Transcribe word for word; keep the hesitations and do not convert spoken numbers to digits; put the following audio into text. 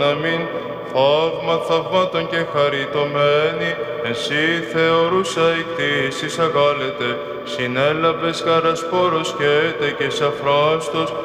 Αμήν. Θαύμα θαυμάτων και χαριτωμένη, εσύ θεωρούσα η κτήσης αγάλετε, συνέλαβες καρασπόρος και τε και σαφράστος,